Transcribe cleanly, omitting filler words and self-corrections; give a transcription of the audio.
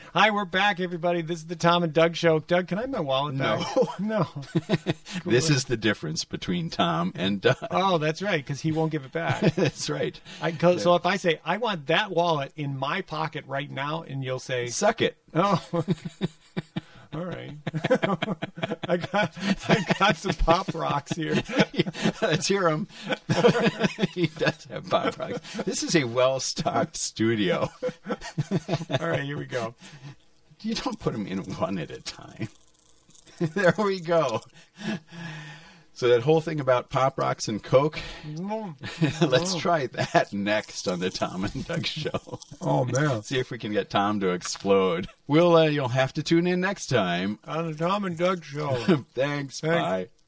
Hi, we're back, everybody. This is the Tom and Doug Show. Doug, can I have my wallet back? No. This is the difference between Tom and Doug. Oh, that's right, because he won't give it back. That's right. So if I say, I want that wallet in my pocket right now, and you'll say... Suck it. Oh, all right. I got some Pop Rocks here. Let's hear him. He does have Pop Rocks. This is a well-stocked studio. All right, here we go. You don't put them in one at a time. There we go. So that whole thing about Pop Rocks and Coke, let's try that next on the Tom and Doug Show. Oh, man. See if we can get Tom to explode. You'll have to tune in next time On the Tom and Doug Show. Thanks. Bye.